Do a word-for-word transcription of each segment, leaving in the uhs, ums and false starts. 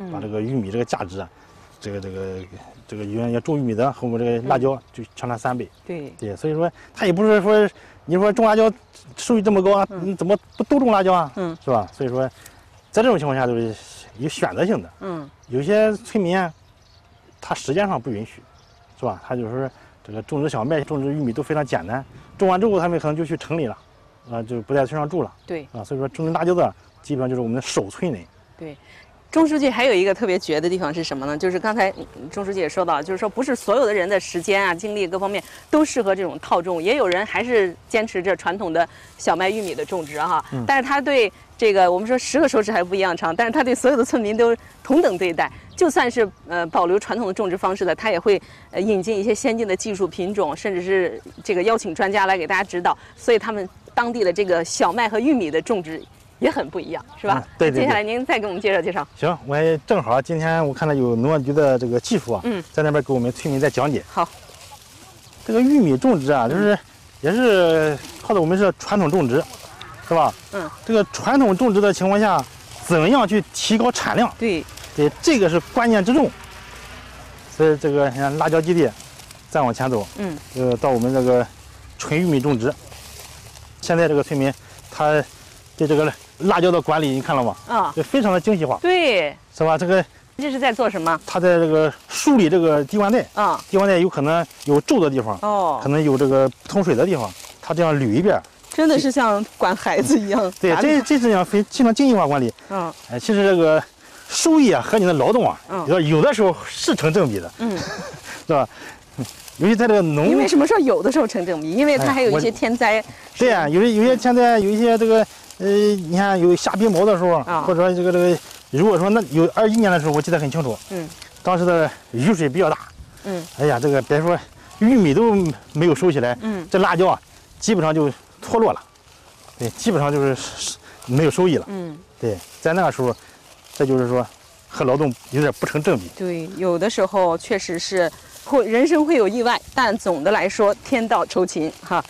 把这个玉米这个价值啊，这个这个这个原要种玉米的和我们这个辣椒就强了三倍。 对对，所以说他也不是说你说种辣椒收益这么高啊，你怎么不都种辣椒啊？ 嗯， 是吧？所以说，在这种情况下都是有选择性的。 嗯， 有些村民啊，他时间上不允许，是吧？他就是说这个种植小麦、种植玉米都非常简单，种完之后他们可能就去城里了，啊，就不在村上住了。 对， 啊，所以说种植辣椒的基本上就是我们的守村人。 对。钟书记还有一个特别绝的地方是什么呢？就是刚才钟书记也说到，就是说不是所有的人的时间啊、精力各方面都适合这种套种，也有人还是坚持着传统的小麦、玉米的种植哈。嗯、但是他对这个我们说十个手指还不一样长，但是他对所有的村民都同等对待。就算是呃保留传统的种植方式的，他也会呃引进一些先进的技术品种，甚至是这个邀请专家来给大家指导。所以他们当地的这个小麦和玉米的种植也很不一样，是吧？ 嗯、对, 对, 对。 接下来您再给我们介绍介绍。 行，我也正好今天我看到有农业局的这个技术啊， 嗯， 在那边给我们村民在讲解。 好， 这个玉米种植啊，就是也是靠的我们是传统种植，是吧？ 嗯， 这个传统种植的情况下，怎样去提高产量？ 对， 对，这个是关键之重。所以这个你看辣椒基地再往前走， 嗯， 呃，到我们这个纯玉米种植，现在这个村民他对这个辣椒的管理，你看了吗？ 啊， 就非常的精细化， 对， 是吧？这个这是在做什么？ 他在这个梳理这个地瓜带， 啊， 地瓜带有可能有皱的地方， 哦， 可能有这个通水的地方，他这样捋一遍， 真的是像管孩子一样。 对，这这是这样非非常精细化管理。 嗯， 哎，其实这个收益啊和你的劳动啊， 嗯， 有有的时候是成正比的， 嗯， 是吧？尤其在这个农， 因为什么说有的时候成正比？因为它还有一些天灾。 对呀，有些有些天灾，有一些这个。呃，你看有下冰雹的时候， 啊、 或者说这个这个，如果说那有二一年的时候，我记得很清楚， 嗯， 当时的雨水比较大， 嗯， 哎呀，这个别说玉米都没有收起来， 嗯， 这辣椒啊，基本上就脱落了，对，基本上就是没有收益了， 嗯， 对，在那个时候，这就是说和劳动有点不成正比。 对，有的时候确实是会人生会有意外，但总的来说天道酬勤哈。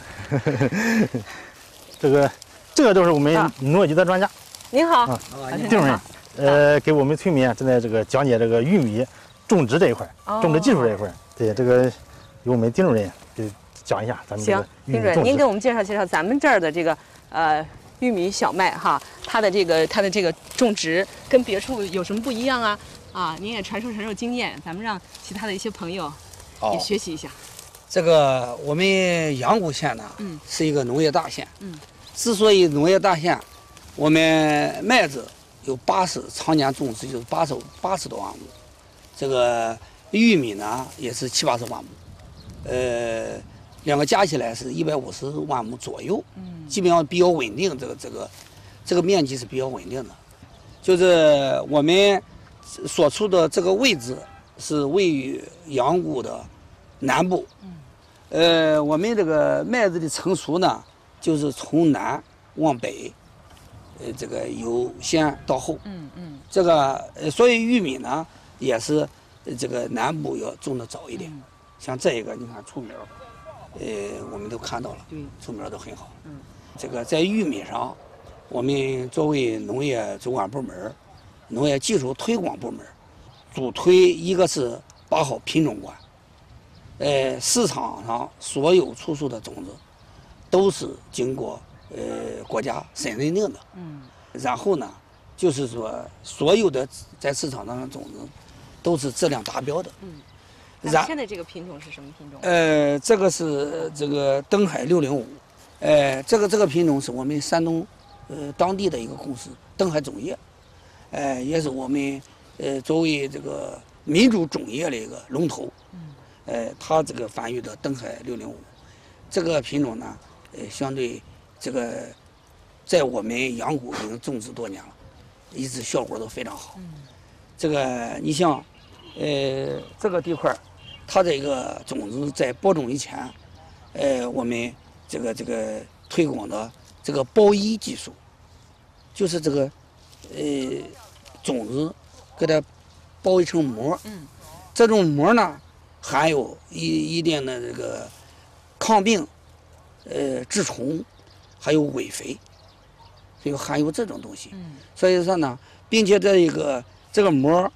这个。这个都是我们农业局的专家。啊、 您好， 啊，丁主任，呃，给我们村民啊正在这个讲解这个玉米种植这一块，哦、种植技术这一块。对，这个由我们丁主任给讲一下咱们这个玉米种植。 行，丁主任，您给我们介绍介绍咱们这儿的这个呃玉米小麦哈，它的这个它的这个种植跟别处有什么不一样啊？啊，您也传授传授经验，咱们让其他的一些朋友也学习一下。 这个我们阳谷县呢， 嗯， 是一个农业大县， 嗯。 之所以农业大县，我们麦子有八十，常年种植就是八十八十多万亩，这个玉米呢也是七八十万亩，呃，两个加起来是一百五十万亩左右， 嗯， 基本上比较稳定，这个这个这个面积是比较稳定的，就是我们所处的这个位置是位于阳谷的南部， 嗯， 呃，我们这个麦子的成熟呢。就是从南往北，呃，这个由先到后， 嗯嗯， 这个呃，所以玉米呢也是这个南部要种的早一点。 嗯、 像这一个，你看出苗，呃，我们都看到了， 对， 出苗都很好。 嗯， 这个在玉米上，我们作为农业主管部门、农业技术推广部门，主推一个是把好品种管，呃，市场上所有出售的种子。都是经过呃国家审认定的， 嗯， 然后呢，就是说所有的在市场上的种子都是质量达标的， 嗯。然现在这个品种是什么品种？ 呃，这个是这个登海六零五，呃，这个这个品种是我们山东呃当地的一个公司登海种业，呃，也是我们呃作为这个民主种业的一个龙头， 嗯， 呃，它这个繁育的登海六零五，这个品种呢。呃，相对这个，在我们阳谷已经种植多年了，一直效果都非常好。 嗯， 这个你像，呃，这个地块，它这个种子在播种以前，呃，我们这个这个推广的这个包衣技术，就是这个，呃，种子给它包一层膜。 嗯， 这种膜呢，含有一一定的这个抗病。呃，治虫，还有伪肥，所以含有这种东西。 嗯， 所以说呢，并且这一个这个膜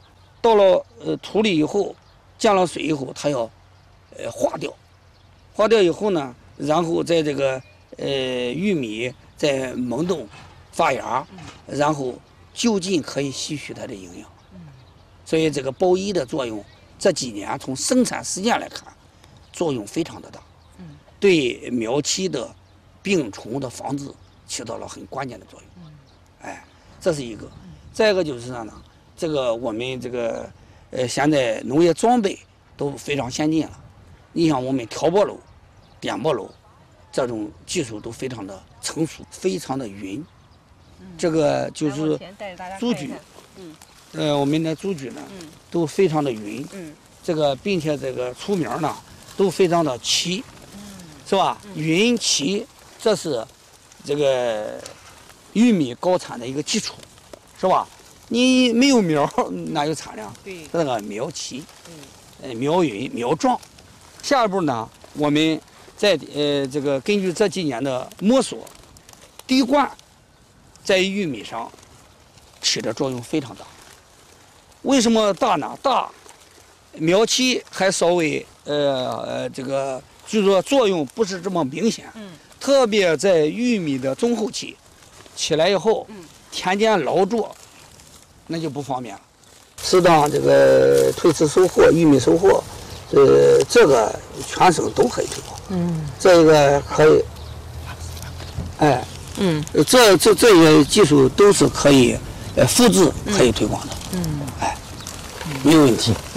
到了呃土里以后，降了水以后，它要呃化掉，化掉以后呢，然后在这个呃玉米在萌动发芽，然后就近可以吸取它的营养。所以这个包衣的作用，这几年从生产实践来看，作用非常的大，对苗期的病虫的防治起到了很关键的作用。哎，这是一个。再一个就是啥呢？这个我们这个呃现在农业装备都非常先进了。你像我们调拨篓、点拨篓，这种技术都非常的成熟，非常的匀。这个就是株距， 嗯， 呃，我们的株距呢， 嗯， 都非常的匀， 嗯， 这个并且这个出苗呢都非常的齐，嗯，是吧？匀齐，这是这个玉米高产的一个基础，是吧？你没有苗哪有产量？ 对， 这个苗齐， 嗯， 呃，苗匀苗壮。下一步呢，我们再呃这个根据这几年的摸索，滴灌在玉米上起的作用非常大。为什么大呢？大，苗期还稍微呃呃这个就是说作用不是这么明显。 嗯。 特别在玉米的中后期起来以后， 嗯， 田间劳作那就不方便了。适当这个推迟收获，玉米收获，呃，这个全省都可以推广。 嗯， 这个可以，哎， 嗯， 这这这些技术都是可以呃复制，可以推广的。 嗯， 哎，没有问题。 对，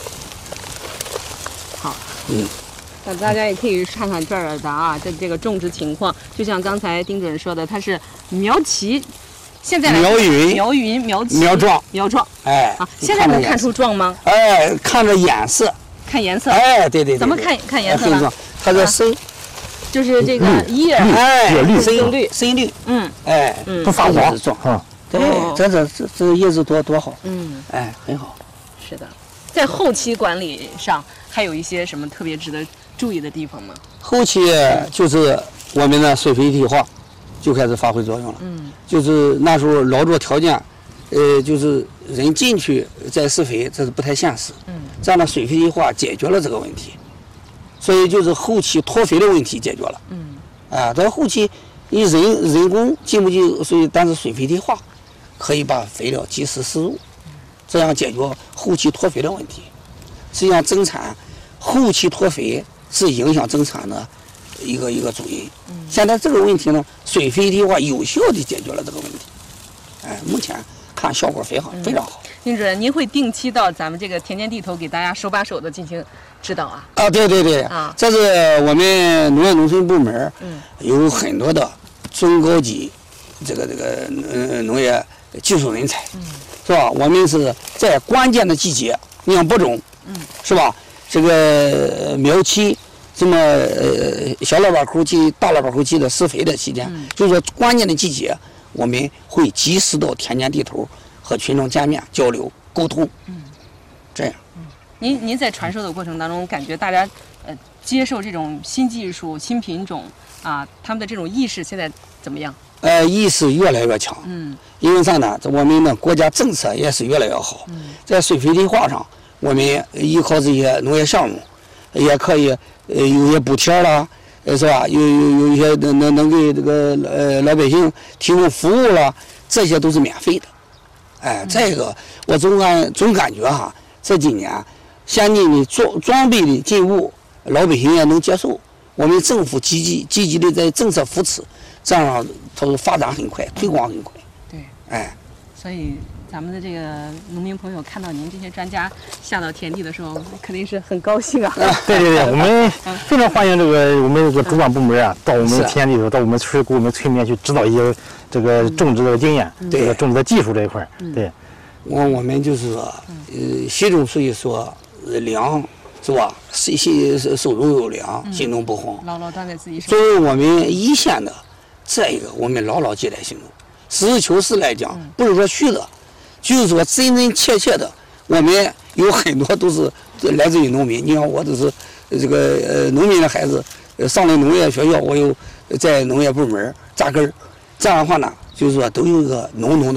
好， 嗯。 那大家也可以看看这儿的啊，这这个种植情况，就像刚才丁主任说的，它是苗齐，现在来苗匀、 苗匀、苗齐、 苗壮、 苗壮。 哎， 啊，现在能看出壮吗？ 哎，看着颜色。 看颜色。 哎，对对对。 怎么看看颜色呢？ 它的深， 就是这个叶儿， 哎， 绿深绿， 深绿。 嗯， 哎， 不发黄壮啊。 对，这这这这叶子多多好。 嗯， 哎，很好。 是的，在后期管理上还有一些什么特别值得注意的地方吗？ 后期就是我们的水肥体化就开始发挥作用了。 嗯， 就是那时候劳作条件，呃，就是人进去再施肥，这是不太现实。 嗯， 这样的水肥体化解决了这个问题，所以就是后期脱肥的问题解决了。 嗯， 啊，到后期你人人工进不进，所以但是水肥体化可以把肥料及时施入，这样解决后期脱肥的问题。实际上增产后期脱肥是影响增产的一个一个主因。嗯，现在这个问题呢，水肥体化有效地解决了这个问题。哎，目前看效果非常非常好。 丁主任，您会定期到咱们这个田间地头给大家手把手的进行指导啊？ 啊，对对对， 啊， 这是我们农业农村部门， 嗯， 有很多的中高级这个这个呃农业技术人才，嗯，是吧？我们是在关键的季节，你像播种，嗯，是吧？这个苗期，这么呃小腊八口期、大腊八口期的施肥的期间，嗯，就是说关键的季节，我们会及时到田间地头和群众见面交流沟通，嗯，这样。 嗯，您您在传授的过程当中，感觉大家呃接受这种新技术、新品种啊，他们的这种意识现在怎么样？ 呃，意识越来越强。 嗯，因为啥呢？我们的国家政策也是越来越好。嗯，在水肥体化上，我们依靠这些农业项目，也可以呃有些补贴啦，呃是吧？有有有一些能能能给这个呃老百姓提供服务啦，这些都是免费的。哎，再一个，我总感总感觉哈，这几年先进的装装备的进步，老百姓也能接受。我们政府积极积极的在政策扶持，这样它发展很快，推广很快。 对， 哎， 所以咱们的这个农民朋友看到您这些专家下到田地的时候，肯定是很高兴啊。 对对对，我们非常欢迎这个我们这个主管部门啊，到我们田地里头，到我们村给我们村里面去指导一些这个种植的经验，这个种植的技术这一块。对， 我我们就是说，呃，习总书记说，粮是吧？心心手中有粮，心中不慌。 牢牢攥在自己手。 作为我们一线的，这一个我们牢牢记在心中。实事求是来讲，不是说虚的，就是说真真切切的。我们有很多都是来自于农民。你看，我都是这个呃农民的孩子，上了农业学校，我又在农业部门扎根儿。这样的话呢，就是说都有一个浓浓的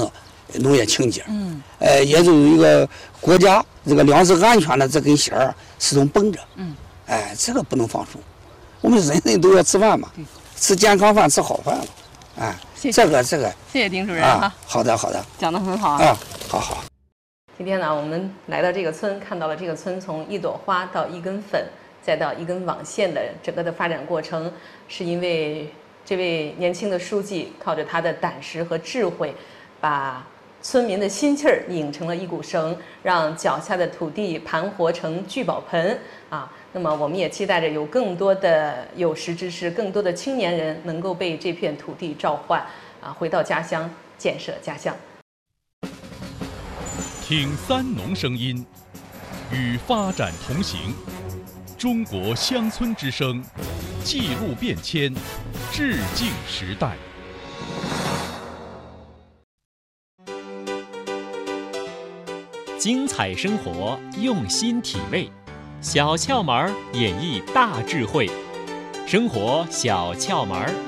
农业情节。 嗯， 呃，也就是一个国家这个粮食安全的这根弦儿始终绷着。 嗯， 哎，这个不能放松。我们人人都要吃饭嘛，吃健康饭，吃好饭嘛。哎， 谢谢这个这个谢谢丁主任啊哈，， 好的好的讲得很好啊。 啊，好好。 今天呢，我们来到这个村，看到了这个村从一朵花到一根粉，再到一根网线的整个的发展过程，是因为这位年轻的书记靠着他的胆识和智慧，把村民的心气儿拧成了一股绳，让脚下的土地盘活成聚宝盆啊。那么，我们也期待着有更多的有识之士，更多的青年人能够被这片土地召唤啊，回到家乡，建设家乡。 听三农声音，与发展同行。中国乡村之声，记录变迁，致敬时代。 精彩生活，用心体味，小窍门儿演绎大智慧，生活小窍门儿。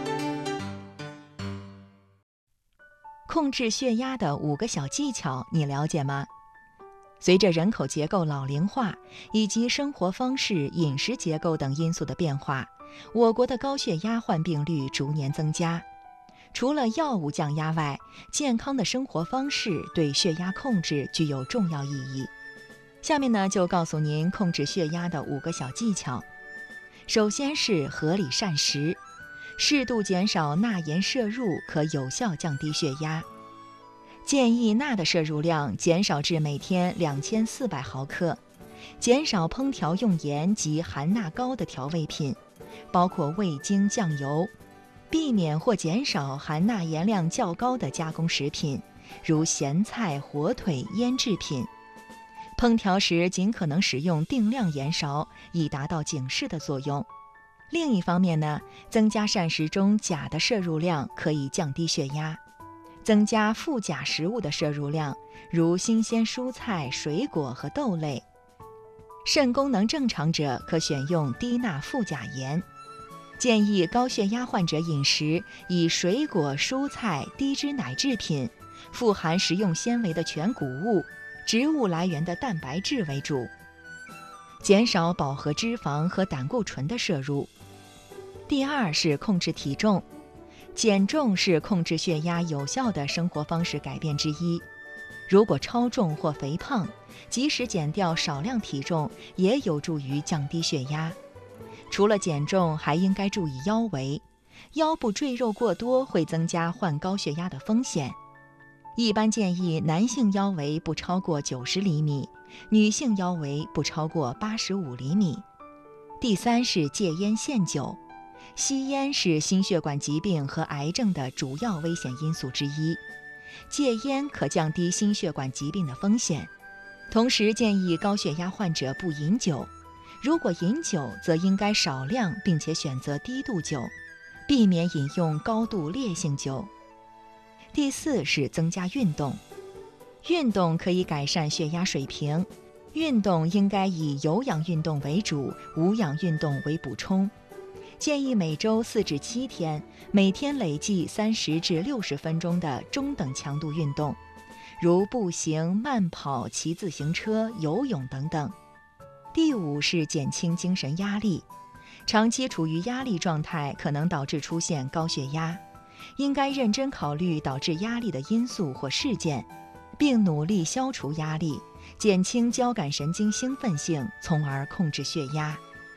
控制血压的五个小技巧，你了解吗？随着人口结构老龄化以及生活方式、饮食结构等因素的变化，我国的高血压患病率逐年增加。除了药物降压外，健康的生活方式对血压控制具有重要意义。下面呢，就告诉您控制血压的五个小技巧。首先是合理膳食，适度减少钠盐摄入，可有效降低血压。建议钠的摄入量减少至每天两千四百毫克，减少烹调用盐及含钠高的调味品，包括味精、酱油。避免或减少含钠盐量较高的加工食品，如咸菜、火腿、腌制品。烹调时尽可能使用定量盐勺，以达到警示的作用。另一方面呢，增加膳食中钾的摄入量可以降低血压。增加富钾食物的摄入量，如新鲜蔬菜、水果和豆类。肾功能正常者可选用低钠富钾盐。建议高血压患者饮食以水果、蔬菜、低脂奶制品、富含食用纤维的全谷物、植物来源的蛋白质为主，减少饱和脂肪和胆固醇的摄入。第二是控制体重，减重是控制血压有效的生活方式改变之一。如果超重或肥胖，即使减掉少量体重，也有助于降低血压。除了减重，还应该注意腰围，腰部赘肉过多会增加患高血压的风险。一般建议男性腰围不超过九十厘米，女性腰围不超过八十五厘米。第三是戒烟限酒，吸烟是心血管疾病和癌症的主要危险因素之一，戒烟可降低心血管疾病的风险。同时建议高血压患者不饮酒。如果饮酒，则应该少量，并且选择低度酒，避免饮用高度烈性酒。第四是增加运动，运动可以改善血压水平，运动应该以有氧运动为主，无氧运动为补充。建议每周四至七天，每天累计三十至六十分钟的中等强度运动，如步行、慢跑、骑自行车、游泳等等。第五是减轻精神压力，长期处于压力状态可能导致出现高血压，应该认真考虑导致压力的因素或事件，并努力消除压力，减轻交感神经兴奋性，从而控制血压。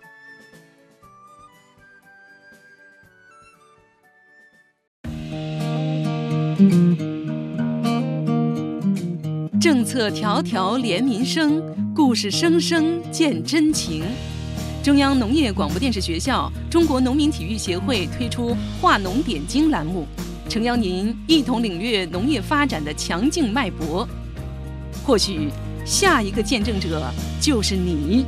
政策条条连民生，故事声声见真情。中央农业广播电视学校、中国农民体育协会推出“化农点睛”栏目，诚邀您一同领略农业发展的强劲脉搏。或许下一个见证者就是你。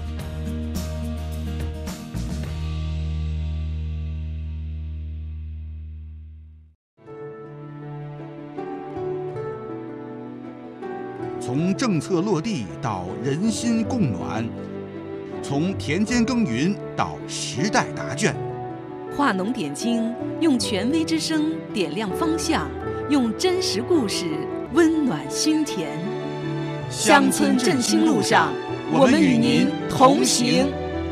从政策落地到人心共暖，从田间耕耘到时代答卷， 化农点睛，用权威之声点亮方向，用真实故事温暖心田。乡村振兴路上，我们与您同行。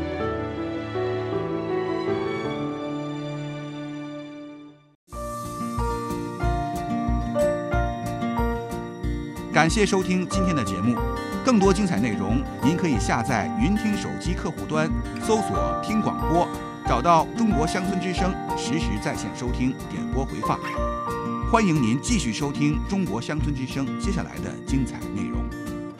感谢收听今天的节目，更多精彩内容您可以下载云听手机客户端，搜索听广播，找到中国乡村之声，实时在线收听点播回放。欢迎您继续收听中国乡村之声接下来的精彩内容。